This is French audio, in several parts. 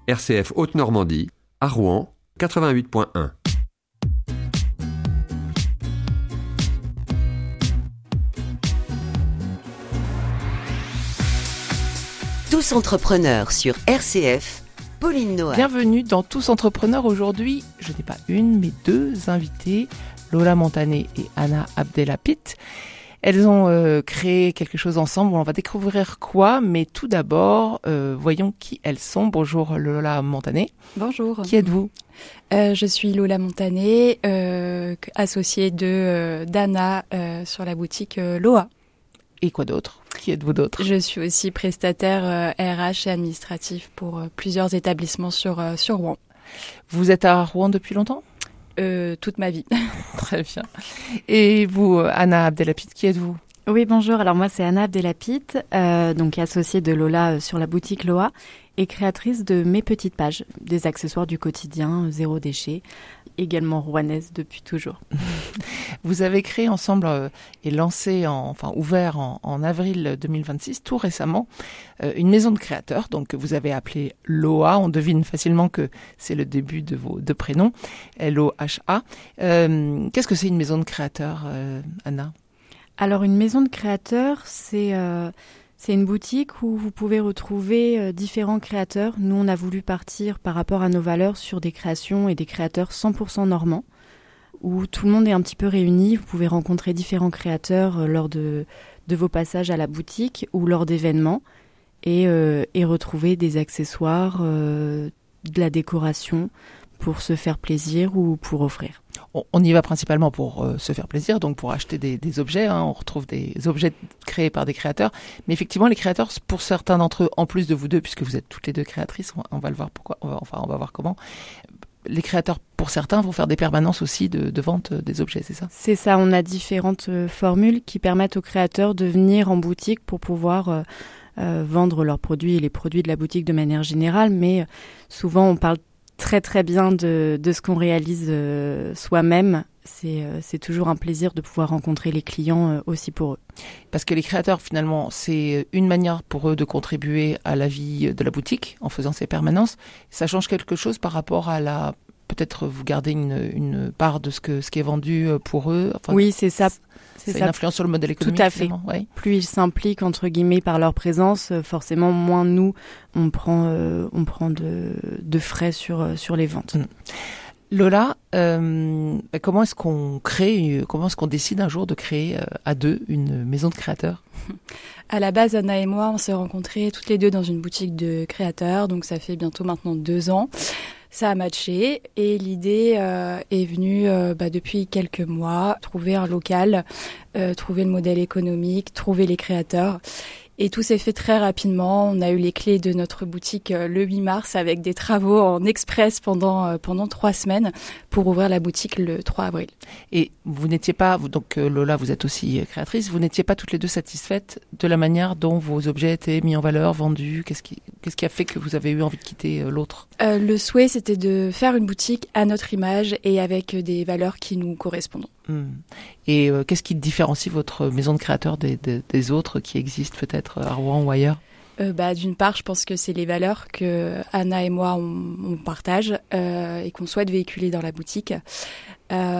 RCF Haute-Normandie, à Rouen, 88.1. Tous entrepreneurs sur RCF, Pauline Noah. Bienvenue dans Tous entrepreneurs. Aujourd'hui, je n'ai pas une, mais deux invités, Lola Montané et Anna Abdelhapit. Elles ont créé quelque chose ensemble. On va découvrir quoi, mais tout d'abord, voyons qui elles sont. Bonjour Lola Montané. Bonjour. Qui êtes-vous ? Je suis Lola Montané, associée d'Anna sur la boutique Loa. Et quoi d'autre ? Qui êtes-vous d'autre ? Je suis aussi prestataire RH et administratif pour plusieurs établissements sur Rouen. Vous êtes à Rouen depuis longtemps ? Toute ma vie. Très bien. Et vous, Anna Abdelhapit, qui êtes-vous ? Oui, bonjour. Alors moi, c'est Anna Abdelhapit, donc associée de Lola sur la boutique Loa et créatrice de Mes Petites Pages, des accessoires du quotidien, zéro déchet, également rouennaise depuis toujours. Vous avez créé ensemble et lancé, ouvert en avril 2026, tout récemment, une maison de créateurs, donc que vous avez appelée Loa. On devine facilement que c'est le début de vos deux prénoms, L-O-H-A. Qu'est-ce que c'est une maison de créateurs, Anna ? Alors une maison de créateurs, c'est une boutique où vous pouvez retrouver différents créateurs. Nous, on a voulu partir par rapport à nos valeurs sur des créations et des créateurs 100% normands, où tout le monde est un petit peu réuni. Vous pouvez rencontrer différents créateurs lors de vos passages à la boutique ou lors d'événements et retrouver des accessoires, de la décoration pour se faire plaisir ou pour offrir. On y va principalement pour se faire plaisir, donc pour acheter des objets. On retrouve des objets créés par des créateurs. Mais effectivement, les créateurs, pour certains d'entre eux, en plus de vous deux, puisque vous êtes toutes les deux créatrices, on va le voir pourquoi. On va voir comment. Les créateurs, pour certains, vont faire des permanences aussi de vente des objets, c'est ça ? C'est ça, on a différentes formules qui permettent aux créateurs de venir en boutique pour pouvoir vendre leurs produits et les produits de la boutique de manière générale. Mais souvent, on parle très très bien de ce qu'on réalise soi-même. C'est toujours un plaisir de pouvoir rencontrer les clients aussi pour eux. Parce que les créateurs, finalement, c'est une manière pour eux de contribuer à la vie de la boutique en faisant ces permanences. Ça change quelque chose par rapport à la... Peut-être vous gardez une part de ce qui est vendu pour eux. Enfin, oui, c'est ça. C'est une influence sur le modèle économique. Tout à fait. Ouais. Plus ils s'impliquent entre guillemets par leur présence, forcément moins nous on prend de frais sur les ventes. Lola, comment est-ce qu'on décide un jour de créer à deux une maison de créateurs ? À la base, Anna et moi, on s'est rencontrés toutes les deux dans une boutique de créateurs, donc ça fait bientôt maintenant 2 ans. Ça a matché et l'idée est venue depuis quelques mois, trouver un local, trouver le modèle économique, trouver les créateurs. Et tout s'est fait très rapidement. On a eu les clés de notre boutique le 8 mars avec des travaux en express pendant 3 semaines pour ouvrir la boutique le 3 avril. Et vous n'étiez pas, donc Lola, vous êtes aussi créatrice, vous n'étiez pas toutes les deux satisfaites de la manière dont vos objets étaient mis en valeur, vendus. Qu'est-ce qui a fait que vous avez eu envie de quitter l'autre ? Le souhait, c'était de faire une boutique à notre image et avec des valeurs qui nous correspondent. Et qu'est-ce qui différencie votre maison de créateurs des autres qui existent peut-être à Rouen ou ailleurs ? D'une part, je pense que c'est les valeurs que Anna et moi on partage et qu'on souhaite véhiculer dans la boutique. Lesquelles ?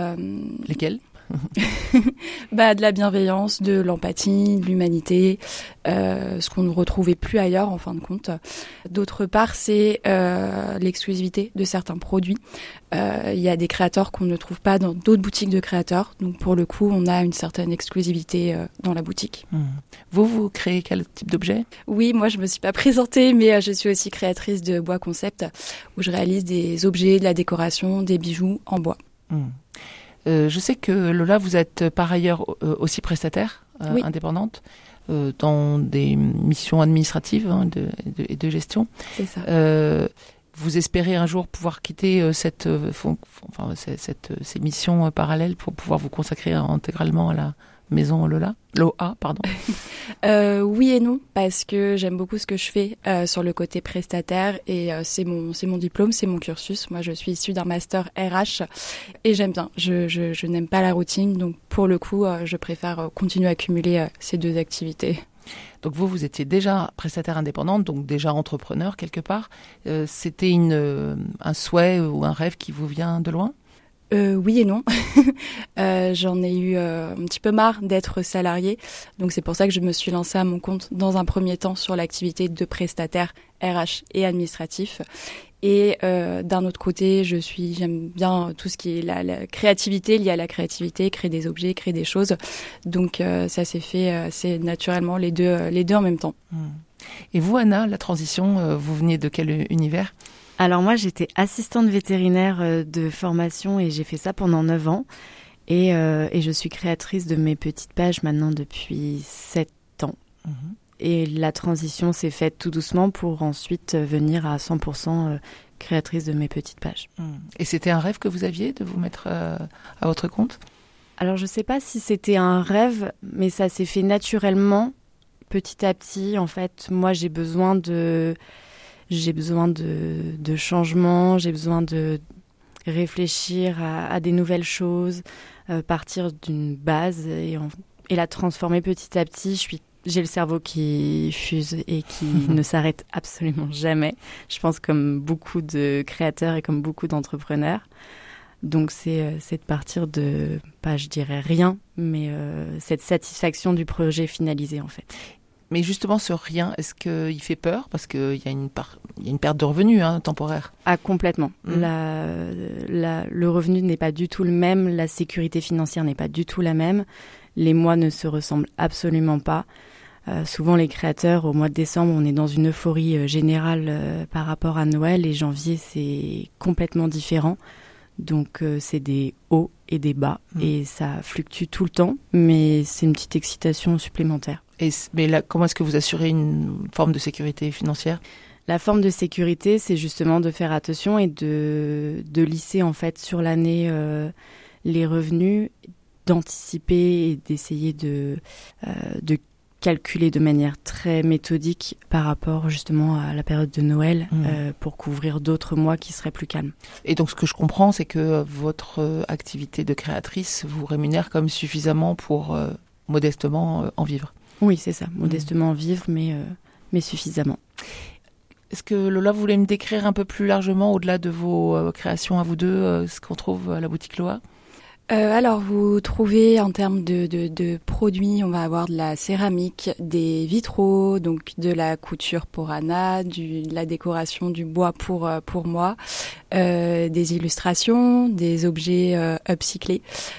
De la bienveillance, de l'empathie, de l'humanité, ce qu'on ne retrouvait plus ailleurs en fin de compte. D'autre part, c'est l'exclusivité de certains produits. Il y a des créateurs qu'on ne trouve pas dans d'autres boutiques de créateurs. Donc pour le coup, on a une certaine exclusivité dans la boutique. Vous créez quel type d'objet ? Oui, moi je me suis pas présentée, mais je suis aussi créatrice de Bois Concept, où je réalise des objets, de la décoration, des bijoux en bois. Je sais que Lola, vous êtes par ailleurs aussi prestataire, oui. indépendante, dans des missions administratives et de gestion. C'est ça. Vous espérez un jour pouvoir quitter ces missions parallèles pour pouvoir vous consacrer intégralement à la maison Loa, pardon. Oui et non, parce que j'aime beaucoup ce que je fais sur le côté prestataire et c'est mon diplôme, c'est mon cursus. Moi, je suis issue d'un master RH et j'aime bien. Je n'aime pas la routine, donc pour le coup, je préfère continuer à cumuler ces deux activités. Donc vous étiez déjà prestataire indépendante, donc déjà entrepreneur quelque part. C'était un souhait ou un rêve qui vous vient de loin ? Oui et non. J'en ai eu un petit peu marre d'être salariée. Donc c'est pour ça que je me suis lancée à mon compte dans un premier temps sur l'activité de prestataire RH et administratif. Et d'un autre côté, j'aime bien tout ce qui est la créativité, liée à la créativité, créer des objets, créer des choses. Donc ça s'est fait assez naturellement, les deux en même temps. Et vous, Anna, la transition, vous veniez de quel univers ? Alors moi, j'étais assistante vétérinaire de formation et j'ai fait ça pendant 9 ans. Et je suis créatrice de mes petites pages maintenant depuis 7 ans. Et la transition s'est faite tout doucement pour ensuite venir à 100% créatrice de mes petites pages. Et c'était un rêve que vous aviez de vous mettre à votre compte ? Alors je ne sais pas si c'était un rêve, mais ça s'est fait naturellement, petit à petit. En fait, moi j'ai besoin de changement, j'ai besoin de réfléchir à des nouvelles choses, partir d'une base et la transformer petit à petit. J'ai le cerveau qui fuse et qui ne s'arrête absolument jamais. Je pense comme beaucoup de créateurs et comme beaucoup d'entrepreneurs. Donc c'est de partir de, pas je dirais rien, mais cette satisfaction du projet finalisé en fait. Mais justement, ce rien, est-ce qu'il fait peur ? Parce qu'il y a une perte de revenus temporaire. Ah, complètement. Le revenu n'est pas du tout le même, la sécurité financière n'est pas du tout la même, les mois ne se ressemblent absolument pas. Souvent, les créateurs, au mois de décembre, on est dans une euphorie générale par rapport à Noël, et janvier, c'est complètement différent. Donc, c'est des hauts et des bas, et ça fluctue tout le temps, mais c'est une petite excitation supplémentaire. Mais là, comment est-ce que vous assurez une forme de sécurité financière ? La forme de sécurité, c'est justement de faire attention et de lisser en fait sur l'année les revenus, d'anticiper et d'essayer de calculer de manière très méthodique par rapport justement à la période de Noël pour couvrir d'autres mois qui seraient plus calmes. Et donc ce que je comprends, c'est que votre activité de créatrice vous rémunère comme suffisamment pour modestement en vivre. Oui, c'est ça, modestement en vivre, mais suffisamment. Est-ce que Lola, vous voulez me décrire un peu plus largement, au-delà de vos créations à vous deux, ce qu'on trouve à la boutique Loa ? Alors, vous trouvez en termes de produits, on va avoir de la céramique, des vitraux, donc de la couture pour Anna, de la décoration du bois pour moi, des illustrations, des objets upcyclés,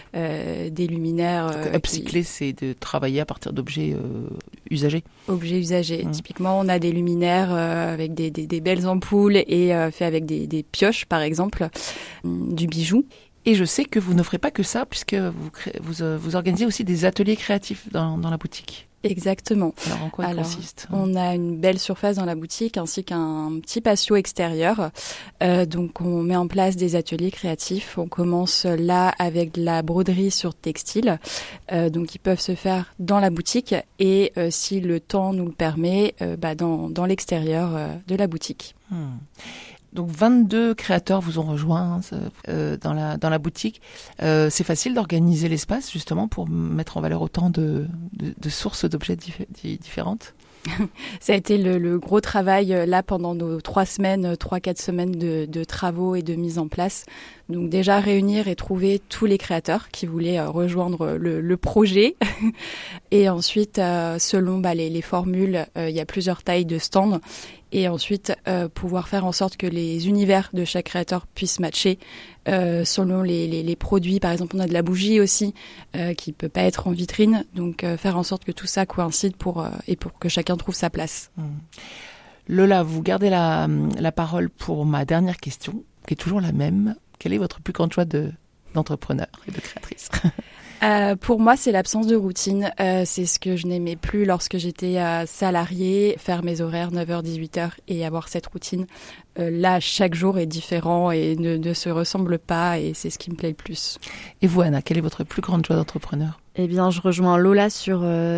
des luminaires. Upcycler, c'est de travailler à partir d'objets usagés. Objets usagés. Typiquement, on a des luminaires avec des belles ampoules et fait avec des pioches, par exemple, du bijou. Et je sais que vous n'offrez pas que ça, puisque vous organisez aussi des ateliers créatifs dans la boutique. Exactement. Alors, en quoi il consiste ? On a une belle surface dans la boutique, ainsi qu'un petit patio extérieur. Donc, on met en place des ateliers créatifs. On commence là avec de la broderie sur textile. Donc, ils peuvent se faire dans la boutique et, si le temps nous le permet, dans l'extérieur de la boutique. Donc 22 créateurs vous ont rejoint dans la boutique. C'est facile d'organiser l'espace justement pour mettre en valeur autant de sources d'objets différentes. Ça a été le gros travail là pendant nos 3-4 semaines de travaux et de mise en place. Donc déjà réunir et trouver tous les créateurs qui voulaient rejoindre le projet. Et ensuite, selon les formules, il y a plusieurs tailles de stands. Et ensuite, pouvoir faire en sorte que les univers de chaque créateur puissent matcher selon les produits. Par exemple, on a de la bougie aussi qui peut pas être en vitrine. Donc, faire en sorte que tout ça coïncide pour que chacun trouve sa place. Lola, vous gardez la parole pour ma dernière question, qui est toujours la même. Quelle est votre plus grande joie d'entrepreneur et de créatrice ? Pour moi, c'est l'absence de routine. C'est ce que je n'aimais plus lorsque j'étais salariée, faire mes horaires 9h-18h et avoir cette routine. Là, chaque jour est différent et ne se ressemble pas, et c'est ce qui me plaît le plus. Et vous, Anna, quelle est votre plus grande joie d'entrepreneur ? Eh bien, je rejoins Lola sur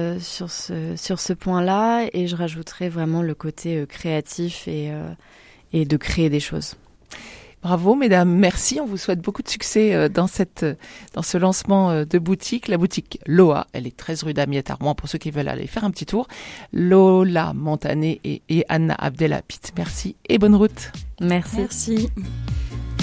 ce point-là, et je rajouterai vraiment le côté créatif et de créer des choses. Bravo mesdames, merci. On vous souhaite beaucoup de succès dans ce lancement de boutique. La boutique Loa, elle est 13 rue d'Amiette à Rouen pour ceux qui veulent aller faire un petit tour. Lola Montané et Anna Abdelhapit. Merci et bonne route. Merci. Merci.